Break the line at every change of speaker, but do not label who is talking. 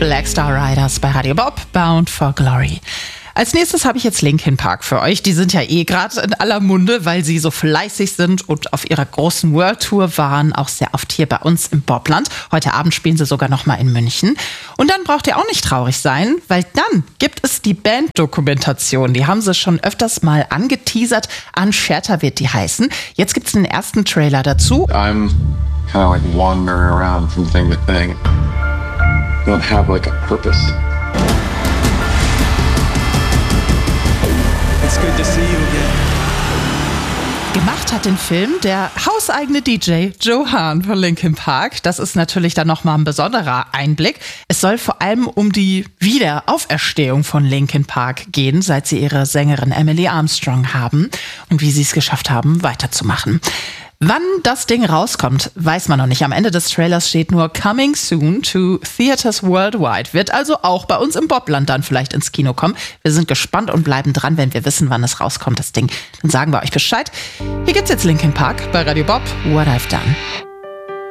Black Star Riders bei Radio Bob, Bound for Glory. Als nächstes habe ich jetzt Linkin Park für euch. Die sind ja gerade in aller Munde, weil sie so fleißig sind und auf ihrer großen World Tour waren, auch sehr oft hier bei uns im Bobland. Heute Abend spielen sie sogar noch mal in München. Und dann braucht ihr auch nicht traurig sein, weil dann gibt es die Band-Dokumentation. Die haben sie schon öfters mal angeteasert. Unshattered wird die heißen. Jetzt gibt es den ersten Trailer dazu.
I'm kind of like wandering around from thing to thing. Don't have like a purpose.
It's good to see you again.
Gemacht hat den Film der hauseigene DJ Joe Hahn von Linkin Park. Das ist natürlich dann nochmal ein besonderer Einblick. Es soll vor allem um die Wiederauferstehung von Linkin Park gehen, seit sie ihre Sängerin Emily Armstrong haben und wie sie es geschafft haben, weiterzumachen. Wann das Ding rauskommt, weiß man noch nicht. Am Ende des Trailers steht nur Coming soon to Theaters Worldwide. Wird also auch bei uns im Bobland dann vielleicht ins Kino kommen. Wir sind gespannt und bleiben dran, wenn wir wissen, wann es rauskommt, das Ding. Dann sagen wir euch Bescheid. Hier gibt's jetzt Linkin Park bei Radio Bob, What I've Done.